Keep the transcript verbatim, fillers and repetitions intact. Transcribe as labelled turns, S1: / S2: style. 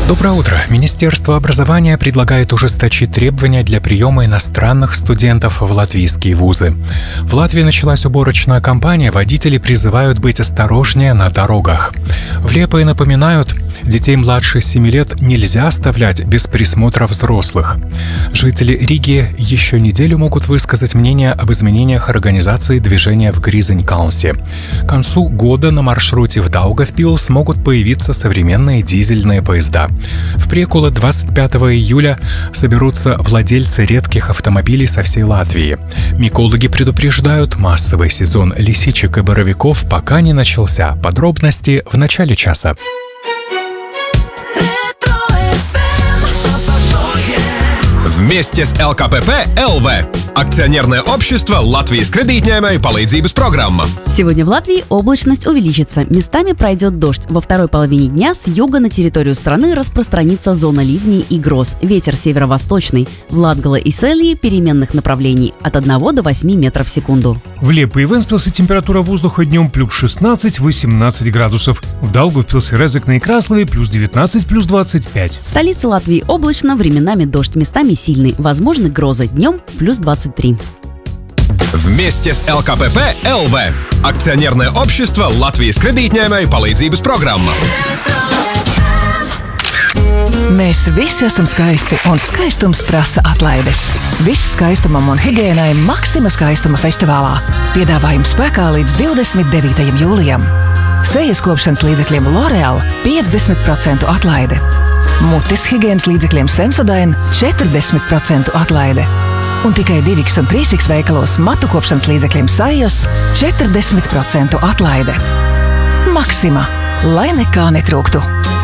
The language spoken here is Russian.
S1: Доброе утро. Министерство образования предлагает ужесточить требования для приема иностранных студентов в латвийские вузы. В Латвии началась уборочная кампания, водители призывают быть осторожнее на дорогах. В Лиепае напоминают, детей младше семи лет нельзя оставлять без присмотра взрослых. Жители Риги еще неделю могут высказать мнение об изменениях организации движения в Гризень-Калнсе. К концу года на маршруте в Даугавпилс могут появиться современные дизельные поезда. В Прекуле двадцать пятого июля соберутся владельцы редких автомобилей со всей Латвии. Микологи предупреждают, массовый сезон лисичек и боровиков пока не начался. Подробности в начале часа.
S2: Вместе с эл ка пэ пэ эл ви. Акционерное общество Латвijas кредитņēmēju palīdzības программа.
S3: Сегодня в Латвии облачность увеличится. Местами пройдет дождь. Во второй половине дня с юга на территорию страны распространится зона ливней и гроз. Ветер северо-восточный. В Латгале и Селье переменных направлений от одного до восьми метров в секунду.
S4: В Лиепае и Вентспилсе температура воздуха днем плюс шестнадцать - восемнадцать градусов. В Даугавпилсе, Резекне и Краслове плюс девятнадцать - плюс двадцать пять.
S3: В столице Латвии облачно, временами дождь, местами сильный. Возможны грозы. Днем плюс двадцать три.
S2: Вместе с эл ка пэ пэ эл ви. Акционерное общество Латвijas kreditņēmēju palīdzības programma.
S5: Mēs visi esam skaisti, un skaistums prasa atlaides. Viss skaistumam un higiēnai Maxima skaistuma festivālā. Piedāvājums spēkā līdz divdesmit devītajam jūlijam. Sejas kopšanas līdzekļiem L'Oreal piecdesmit procentu atlaide. Mutes higienas līdzekļiem Sensodyne četrdesmit procentu atlaide. Un tikai divi un trīs veikalos matu kopšanas līdzekļiem Sajos četrdesmit procentu atlaide. Maxima, lai nekā netrūktu.